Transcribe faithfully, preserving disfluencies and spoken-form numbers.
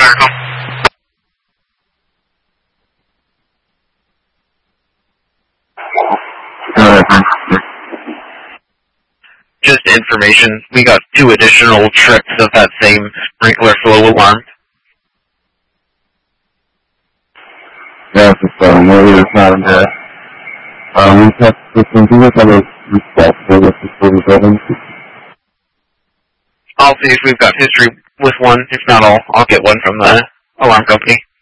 Just information, we got two additional trips of that same sprinkler flow alarm. Yeah, it's just, um, maybe it's not in there. Um, we have systems, we have other responsible with the forty buildings. I'll see if we've got history with one. If not, I'll, I'll get one from the alarm company.